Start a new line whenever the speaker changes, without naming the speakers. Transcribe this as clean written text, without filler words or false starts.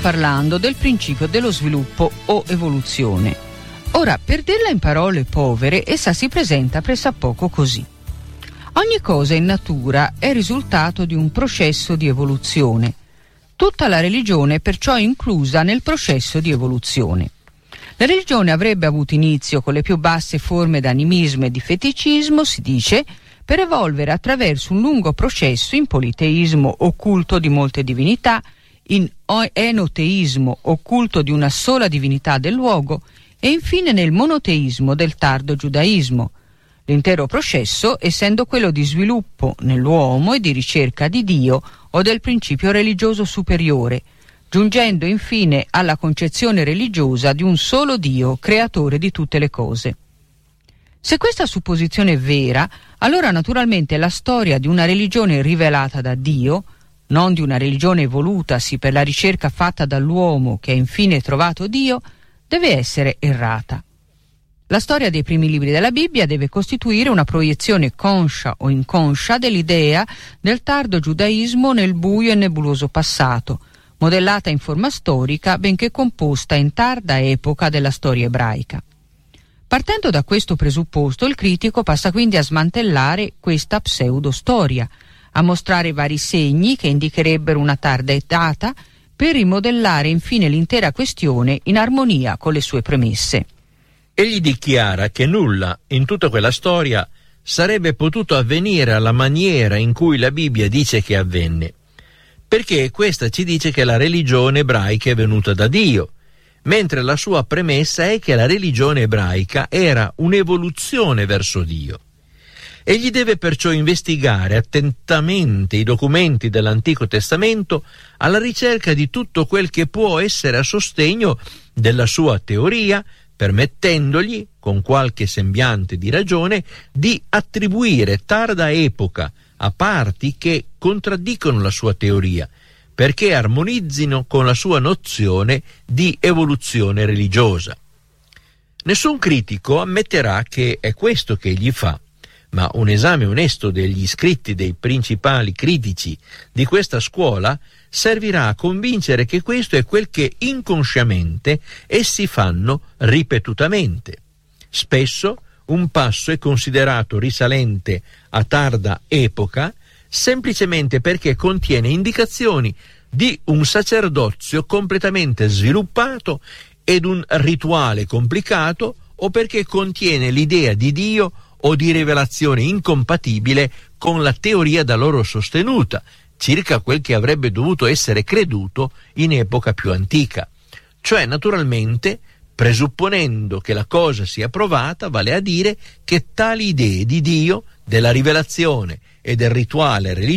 parlando del principio dello sviluppo o evoluzione. Ora, per dirla in parole povere, essa si presenta pressappoco così. Ogni cosa in natura è risultato di un processo di evoluzione. Tutta la religione è perciò inclusa nel processo di evoluzione. La religione avrebbe avuto inizio con le più basse forme d'animismo e di feticismo, si dice, per evolvere attraverso un lungo processo in politeismo o culto di molte divinità, in enoteismo o culto di una sola divinità del luogo e infine nel monoteismo del tardo giudaismo. L'intero processo essendo quello di sviluppo nell'uomo e di ricerca di Dio o del principio religioso superiore, giungendo infine alla concezione religiosa di un solo Dio, creatore di tutte le cose. Se questa supposizione è vera, allora naturalmente la storia di una religione rivelata da Dio, non di una religione evolutasi per la ricerca fatta dall'uomo che ha infine trovato Dio, deve essere errata. La storia dei primi libri della Bibbia deve costituire una proiezione conscia o inconscia dell'idea del tardo giudaismo nel buio e nebuloso passato, modellata in forma storica benché composta in tarda epoca della storia ebraica. Partendo da questo presupposto, il critico passa quindi a smantellare questa pseudo-storia, a mostrare vari segni che indicherebbero una tarda data, per rimodellare infine l'intera questione in armonia con le sue premesse.
Egli dichiara che nulla in tutta quella storia sarebbe potuto avvenire alla maniera in cui la Bibbia dice che avvenne, perché questa ci dice che la religione ebraica è venuta da Dio, mentre la sua premessa è che la religione ebraica era un'evoluzione verso Dio. Egli deve perciò investigare attentamente i documenti dell'Antico Testamento alla ricerca di tutto quel che può essere a sostegno della sua teoria, permettendogli, con qualche sembiante di ragione, di attribuire tarda epoca a parti che contraddicono la sua teoria, perché armonizzino con la sua nozione di evoluzione religiosa. Nessun critico ammetterà che è questo che egli fa, ma un esame onesto degli scritti dei principali critici di questa scuola servirà a convincere che questo è quel che inconsciamente essi fanno ripetutamente. Spesso un passo è considerato risalente a tarda epoca semplicemente perché contiene indicazioni di un sacerdozio completamente sviluppato ed un rituale complicato, o perché contiene l'idea di Dio o di rivelazione incompatibile con la teoria da loro sostenuta, circa quel che avrebbe dovuto essere creduto in epoca più antica. Cioè, naturalmente, presupponendo che la cosa sia provata, vale a dire che tali idee di Dio, della rivelazione e del rituale religioso